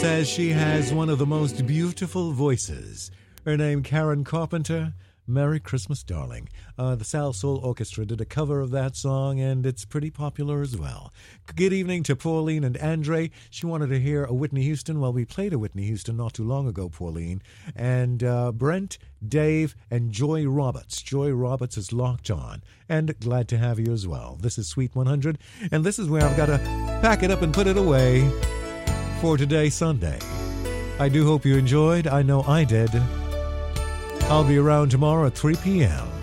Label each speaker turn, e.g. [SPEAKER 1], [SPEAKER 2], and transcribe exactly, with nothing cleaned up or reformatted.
[SPEAKER 1] says she has one of the most beautiful voices. Her name, Karen Carpenter. Merry Christmas, Darling. Uh, the Sal Soul Orchestra did a cover of that song, and it's pretty popular as well. Good evening to Pauline and Andre. She wanted to hear a Whitney Houston. Well, we played a Whitney Houston not too long ago, Pauline. And uh, Brent, Dave, and Joy Roberts. Joy Roberts is locked on, and glad to have you as well. This is Sweet one hundred, and this is where I've got to pack it up and put it away for today, Sunday. I do hope you enjoyed. I know I did. I'll be around tomorrow at three p.m.